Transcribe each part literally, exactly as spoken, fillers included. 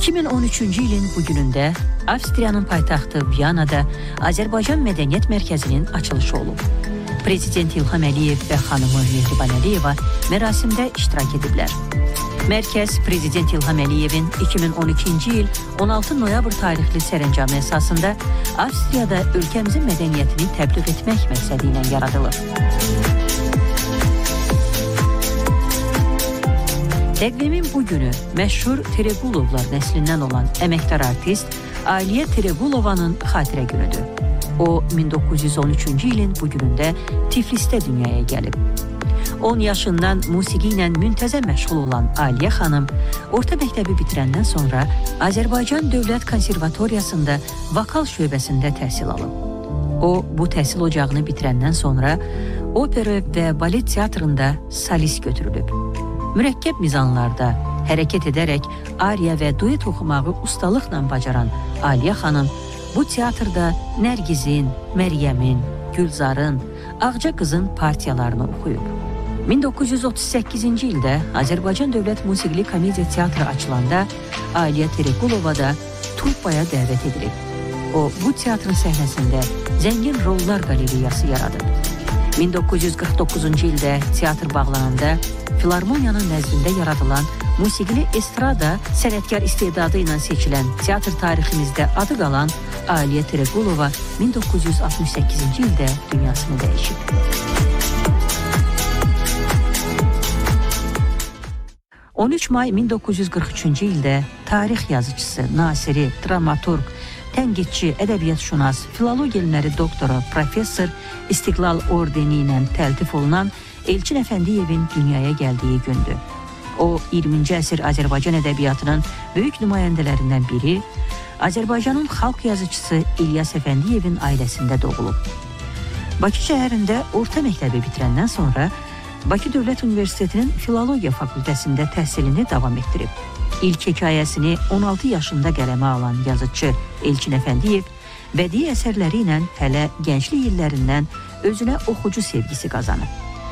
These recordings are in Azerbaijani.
iki min on üçüncü ilin bu günündə Avstriyanın paytaxtı Viyanada Azərbaycan Mədəniyyət Mərkəzinin açılışı olub. Prezident İlham Əliyev və xanımı Mehriban Əliyeva mərasimdə iştirak ediblər. Mərkəz Prezident İlham Əliyevin iki min on ikinci il on altı noyabr tarixli sərəncamı əsasında Avstriyada ölkəmizin mədəniyyətini təbliğ etmək məqsədi ilə yaradılır. Təqvimin bu günü məşhur Terequlovlar nəslindən olan əməkdar artist Aliyə Terequlovanın xatirə günüdür. O, min doqquz yüz on üçüncü ilin bu günündə Tiflisdə dünyaya gəlib. on yaşından musiqi ilə müntəzəm məşğul olan Aliyə xanım, orta məktəbi bitirəndən sonra Azərbaycan Dövlət Konservatoriyasında vokal şöbəsində təhsil alıb. O, bu təhsil ocağını bitirəndən sonra opera və balet teatrında solist götürülüb. Mürəkkəb mizanlarda hərəkət edərək ariya və duet oxumağı ustalıqla bacaran Aliyə xanım bu teatrda Nərgizin, Məryəmin, Gülzarın, Ağca qızın partiyalarını oxuyub. min doqquz yüz otuz səkkizinci ildə Azərbaycan Dövlət Musiqili Komediya Teatrı açılanda Aliyə Terequlova da truppaya dəvət edilib. O, bu teatrın səhnəsində zəngin rollar qalereyası yaradıb. min doqquz yüz qırx doqquzuncu ildə teatr bağlananda Filarmoniyanın nəzdində yaradılan musiqili estrada sənətkar istedadı ilə seçilən teatr tariximizdə adı qalan Aliyə Terequlova min doqquz yüz altmış səkkizinci ildə dünyasını dəyişib. on üç may min doqquz yüz qırx üçüncü ildə tarix yazıcısı, nasiri, dramaturq, tənqidçi, ədəbiyyatşünas, filologiya elmləri doktoru, professor İstiqlal ordeni ilə təltif olunan Elçin Əfəndiyevin dünyaya gəldiyi gündür. O, iyirminci əsr Azərbaycan ədəbiyyatının böyük nümayəndələrindən biri, Azərbaycanın xalq yazıcısı İlyas Əfəndiyevin ailəsində doğulub. Bakı şəhərində orta məktəbi bitirəndən sonra Bakı Dövlət Universitetinin Filologiya fakültəsində təhsilini davam etdirib. İlk hekayəsini on altı yaşında qələmə alan yazıcı Elçin Əfəndiyev bədii əsərləri ilə hələ gənclik illərindən özünə oxucu sevgisi qazanıb.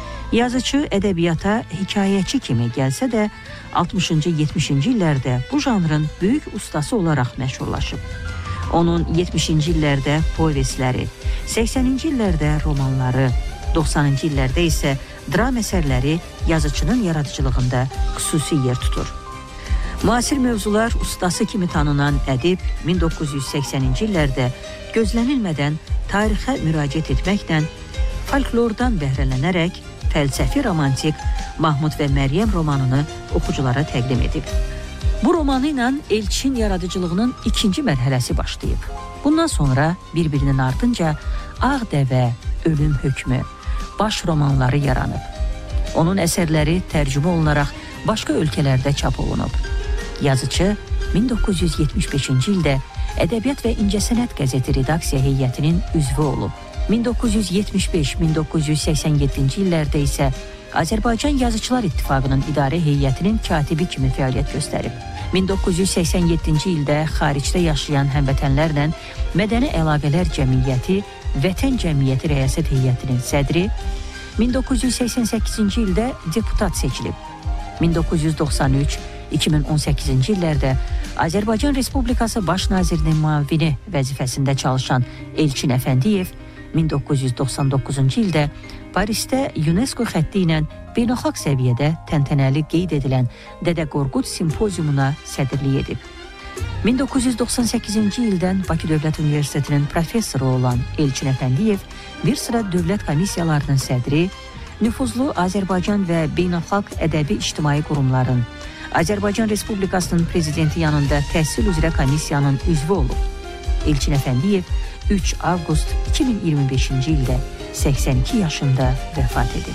Yazıcı ədəbiyyata hekayəçi kimi gəlsə də altmışıncı yetmişinci illərdə bu janrın böyük ustası olaraq məşhurlaşıb. Onun yetmişinci illərdə povestləri, səksəninci illərdə romanları, doxsanıncı illərdə isə dram əsərləri yazıcının yaradıcılığında xüsusi yer tutur. Müasir mövzular ustası kimi tanınan ədib min doqquz yüz səksəninci illərdə gözlənilmədən tarixə müraciət etməklə folklordan bəhrələnərək fəlsəfi romantik Mahmud və Məryəm romanını oxuculara təqdim edib. Bu romanı ilə Elçin yaradıcılığının ikinci mərhələsi başlayıb. Bundan sonra bir-birinin ardınca Ağ Dəvə, Ölüm hökmü, baş romanları yaranıb. Onun əsərləri tərcümə olunaraq başqa ölkələrdə çap olunub. Yazıcı min doqquz yüz yetmiş beşinci ildə Ədəbiyyat və İncəsənət qəzeti redaksiya heyətinin üzvü olub. min doqquz yüz yetmiş beş min doqquz yüz səksən yeddinci illərdə isə Azərbaycan Yazıçılar İttifaqının idarə heyətinin katibi kimi fəaliyyət göstərib. min doqquz yüz səksən yeddinci ildə xaricdə yaşayan həmvətənlərlə Mədəni Əlaqələr Cəmiyyəti Vətən Cəmiyyəti Rəyasət Heyətinin sədri, min doqquz yüz səksən səkkizinci ildə deputat seçilib. min doqquz yüz doxsan üç iki min on səkkizinci illərdə Azərbaycan Respublikası Baş Nazirinin müavini vəzifəsində çalışan Elçin Əfəndiyev min doqquz yüz doxsan doqquzuncu ildə Parisdə UNESCO xətti ilə beynəlxalq səviyyədə təntənəli qeyd edilən Dədə Qorqud simpoziumuna sədrlik edib. min doqquz yüz doxsan səkkizinci ildən Bakı Dövlət Universitetinin professoru olan Elçin Əfəndiyev bir sıra dövlət komissiyalarının sədri, nüfuzlu Azərbaycan və beynəlxalq ədəbi ictimai qurumların, Azərbaycan Respublikasının prezidenti yanında təhsil üzrə komissiyanın üzvü olub. Elçin Əfəndiyev üç avqust iki min iyirmi beşinci ildə səksən iki yaşında vəfat edib.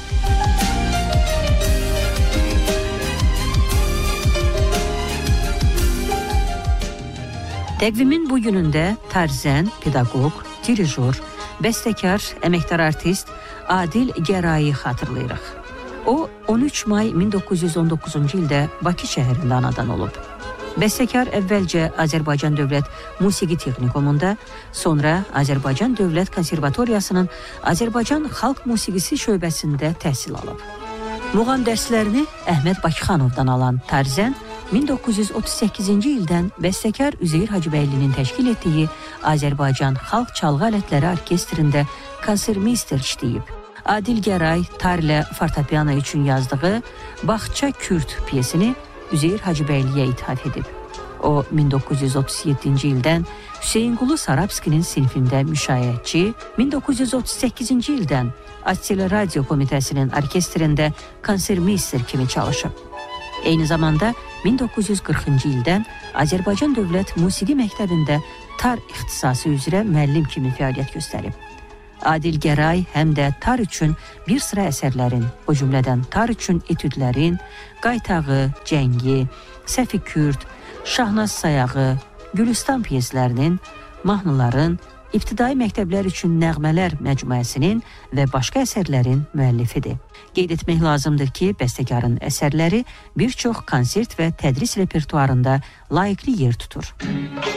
Təqvimin bu günündə tarzən, pedaqoq, dirijor, bəstəkar, əməkdar artist Adil Gərayi xatırlayırıq. O, on üç may min doqquz yüz on doqquzuncu ildə Bakı şəhərində anadan olub. Bəstəkar əvvəlcə Azərbaycan Dövlət Musiqi Texnikumunda, sonra Azərbaycan Dövlət Konservatoriyasının Azərbaycan Xalq Musiqisi şöbəsində təhsil alıb. Muğam dərslərini Əhməd Bakıxanovdan alan tarzən, min doqquz yüz otuz səkkizinci ildən bəstəkar Üzeyir Hacıbəylinin təşkil etdiyi Azərbaycan Xalq Çalğı Alətləri Orkestrində konsertmeyster işləyib. Adil Gəray tar ilə fortepiano üçün yazdığı Bağça Kürd piyesini Üzeyir Hacıbəyliyə ithaf edib. O, min doqquz yüz otuz yeddinci ildən Hüseynqulu Sarabskinin sinfində müşayiətçi, min doqquz yüz otuz səkkizinci ildən Ateli Radio Komitəsinin orkestrində konsertmeyster kimi çalışıb. Eyni zamanda min doqquz yüz qırxıncı ildən Azərbaycan Dövlət Musiqi Məktəbində tar ixtisası üzrə müəllim kimi fəaliyyət göstərib. Adil Gəray həm də tar üçün bir sıra əsərlərin, o cümlədən tar üçün etüdlərin, Qaytağı, Cəngi, Səfi Kürd, Şahnaz Sayağı, Gülüstan piyeslərinin, mahnıların, ibtidai məktəblər üçün nəğmələr məcmuəsinin və başqa əsərlərin müəllifidir. Qeyd etmək lazımdır ki, bəstəkarın əsərləri bir çox konsert və tədris repertuarında layiqli yer tutur.